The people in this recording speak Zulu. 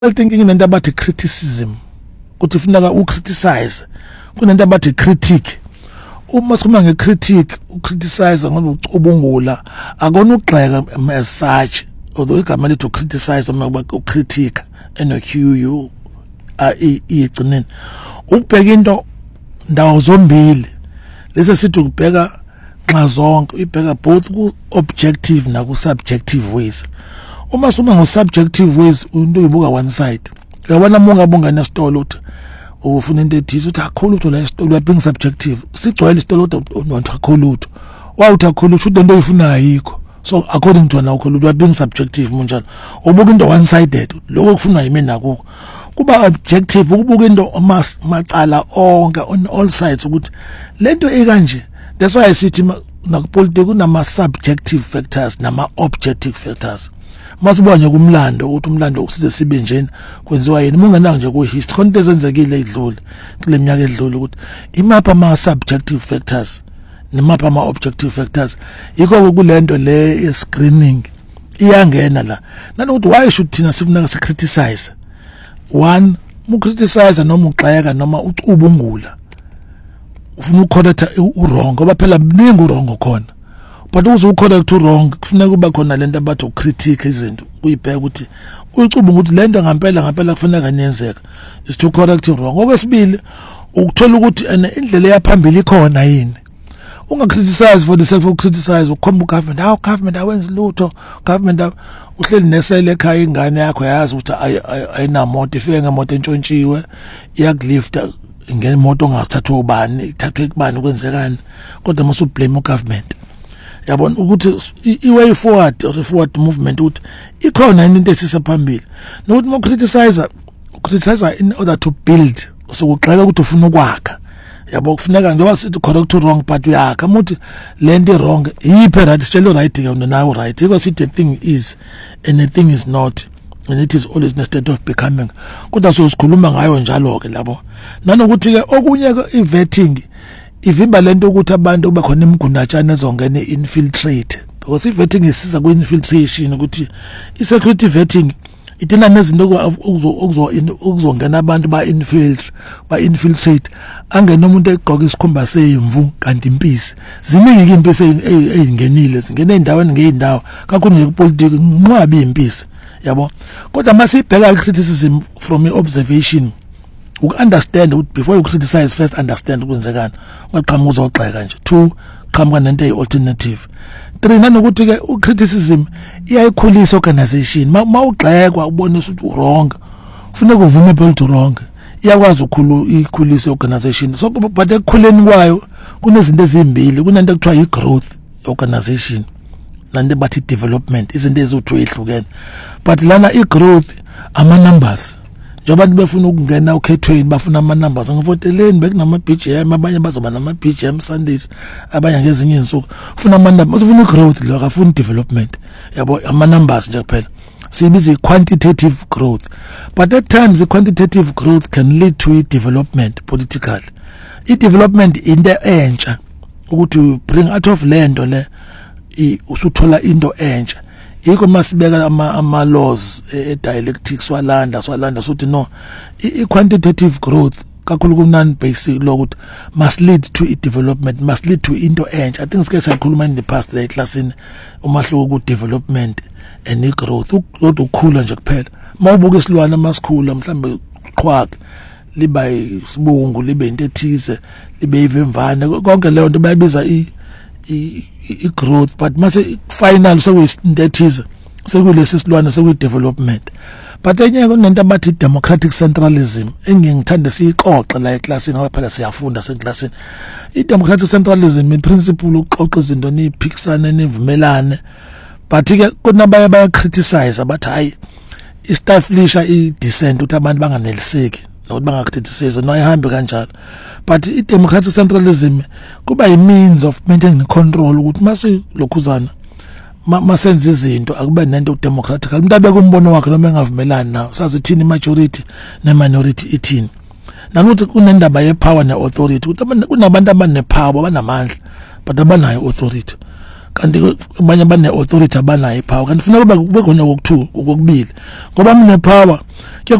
thinking into about criticism ukuthi ufuna ucriticize kunento abathi critic uma sikhuluma ngecritic ucriticize ngoba ucubungula akona ugxeka as such although igama lethu criticize uma ucritic enoQ igcineni ukubheka into ndawo zombili lesi sithi ukubheka nxa zonke uyibheka both ku objective na ku subjective ways. Uma suma ngo subjective ways into uyibuka one side uyabona mongabonga nesitolo uthi ufuna into ethisi uthi akhulu utho la isitolo uyabhinga subjective sigcwele isitolo uthi akhulu utho wawuthi akhulu utho into oyifunayo ayikho so according to na akhulu uyabhinga subjective munjalo ubuka into one sided lokho kufunwa yimi nakuko kuba objective ukubuka into macala onke on all sides ukuthi lento ekanje. That's why I sithi na politics kunama subjective factors nama objective factors. Masibonye kumlando ukuthi umlando ukusize sibe njeni kwenziwa yini mungenanga nje ku history konke ezenzekile edlule kule minyaka edlule ukuthi imapha ama subjective factors nemapha ama objective factors yikho kulento le screening iyangena la nanokuthi why should thina sifuna si criticize one mu criticize noma uxeka noma ucubungula ufuna ucorrect wrong ngoba phela mningi wrong khona but uzocorrect wrong kufanele kuba khona lento abathi ucritique izinto uyibheka ukuthi uyicuba ukuthi lento ngempela kufanele kanenzeka is to correct wrong. Okwesibili ukuthola ukuthi indlela yaphambili ikhona yini ungacriticize for the sake of criticize ukhomba government awenza lutho government uhleli nesele ekhaya ingane yakho yazi ukuthi ayinamoto ifike ngemoto entshontshiwe iyakulifta ngene imoto ongasithatha ubani ithathwe kubani kwenzekani kodwa mase ublame ugovernment yabona ukuthi iway forward movement ukuthi ikhona into esisaphambili nokuthi mo criticize in order to build sokugxeka ukuthi ufuna ukwakha yabo kufuneka njengoba sithi correct wrong but uyakha muthi lento wrong yiphi right sitshela right ke nawo right because the thing is and the thing is not and it is always in a state of becoming kodwa so sikhuluma ngayo njalo ke labo nanokuthi ke okunye ke ivetting ivimba lento ukuthi abantu bakhona imgunatshana ezongena infiltrate because ivetting isiza ku infiltration ukuthi i-security vetting idina nezinto okuzongena abantu ba infiltrate angena umuntu egqoka isikhumba semvu kanti impisi ziningi impisi eyingenile zingena endaweni ngeendawo kakhulu ngepolitiki nqwabi impisi yabo kodwa masibheka criticism from observation uku-understand ukuthi before you criticize first understand kwenzekani ungaqhamuka uzogxeka nje 2 qhamuka nento alternative 3 nanokuthi ke ucriticism iyayikhulisa organization mawugxekwa ubone ukuthi wrong kufanele uvume phela wrong iyakwazi ikhulisa organization so but ekukhuleni kwayo kunezinto ezimbili kunento ekuthiwa i-growth organization nande bathi development izinto eziwu2 ehlukene but lana i-growth ama numbers njengoba befuna ukungena ukhethweni bafuna ama numbers ngivoteleni bekunama BGM abanye bazoba nama BGM Sundays abanye ngezinye insuku ufuna ama numbers ufuna growth lo akafuni development yabo ama numbers nje kuphela sibiza quantitative growth but at times the quantitative growth can lead to development politically development into entsha ukuthi bring out of land le usuthola into entsha yiko masibeka ama laws dialectics swalanda sothi no quantitative growth kakhulu ku non basic lo ukuthi must lead to development must lead to into entsha. I think sike sakhuluma in the past la classini umahluko ku development and growth ukukhula nje kuphela mawubuka isilwana masikhula mhlambe qhwaka liba isibungu libe into ethize libe ivemvana konke leyo nto bayibiza i-growth but mase final sekuyinto ethize sekulesi silwana sekuyi-development but enye kunento abathi democratic centralism engingithanda siyixoxe la eklasini ngoba phela siyafunda seklasini i-democratic centralism in-principle ukuxoxa izinto niphikisane nivumelane but ke kunabaye baya-criticize abathi hayi i-stafflisha i-dissent ukuthi abantu banganeliseki nokuthi bangacriticize no ayihambe kanjalo but i-democratic centralism kuba i-means of maintaining control ukuthi masilokhuzana masenza izinto akube nento democratic umuntu abeka umbono wakhe noma engavumelani nawo sazi uthini majority ne-minority ithini nanokuthi kunendaba ye-power ne-authority ukuthi kunabantu abanepower abanamandla but abanayo authority kanti abanye abane authority abanayo ipower kanti kufanele kube khona okubili ngoba mine power